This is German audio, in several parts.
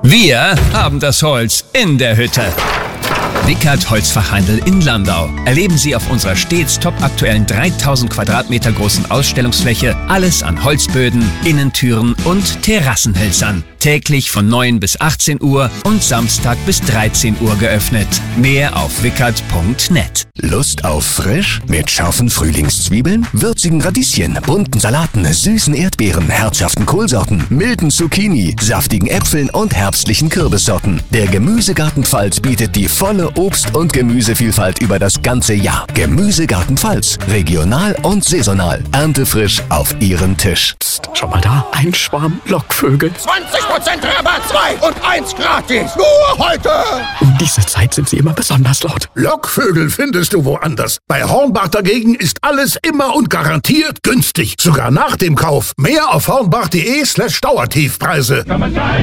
Wir haben das Holz in der Hütte. Wickert Holzfachhandel in Landau. Erleben Sie auf unserer stets topaktuellen 3000 Quadratmeter großen Ausstellungsfläche alles an Holzböden, Innentüren und Terrassenhölzern. Täglich von 9 bis 18 Uhr und Samstag bis 13 Uhr geöffnet. Mehr auf wickert.net. Lust auf frisch? Mit scharfen Frühlingszwiebeln, würzigen Radieschen, bunten Salaten, süßen Erdbeeren, herzhaften Kohlsorten, milden Zucchini, saftigen Äpfeln und herbstlichen Kürbissorten. Der Gemüsegarten Pfalz bietet die volle Obst- und Gemüsevielfalt über das ganze Jahr. Gemüsegarten Pfalz. Regional und saisonal. Erntefrisch auf Ihren Tisch. Psst, schau mal da. Ein Schwarm Lockvögel. 20% Rabatt, 2 und 1 gratis. Nur heute. Um diese Zeit sind sie immer besonders laut. Lockvögel findest du woanders. Bei Hornbach dagegen ist alles immer und garantiert günstig. Sogar nach dem Kauf. Mehr auf hornbach.de/Dauertiefpreise.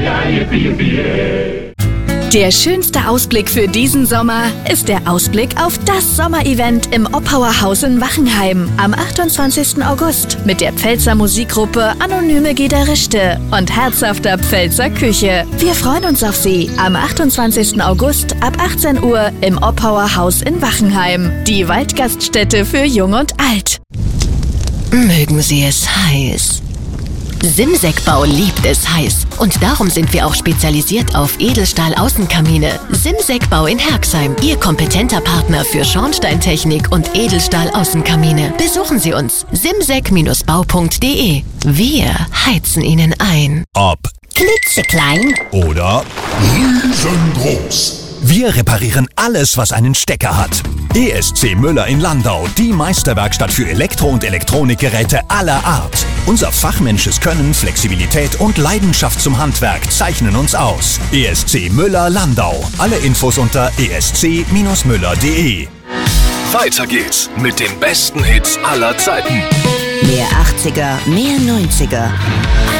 Der schönste Ausblick für diesen Sommer ist der Ausblick auf das Sommerevent im Oppauer Haus in Wachenheim am 28. August mit der Pfälzer Musikgruppe Anonyme Gitarriste und herzhafter Pfälzer Küche. Wir freuen uns auf Sie am 28. August ab 18 Uhr im Oppauer Haus in Wachenheim, die Waldgaststätte für Jung und Alt. Mögen Sie es heiß? Simsek-Bau liebt es heiß. Und darum sind wir auch spezialisiert auf Edelstahl-Außenkamine. Simsek-Bau in Herxheim, Ihr kompetenter Partner für Schornsteintechnik und Edelstahl-Außenkamine. Besuchen Sie uns. simsek-bau.de. Wir heizen Ihnen ein. Ob klitzeklein oder Riesengroß. wir reparieren alles, was einen Stecker hat. ESC Müller in Landau, die Meisterwerkstatt für Elektro- und Elektronikgeräte aller Art. Unser fachmännisches Können, Flexibilität und Leidenschaft zum Handwerk zeichnen uns aus. ESC Müller Landau. Alle Infos unter esc-müller.de. Weiter geht's mit den besten Hits aller Zeiten. Mehr 80er, mehr 90er.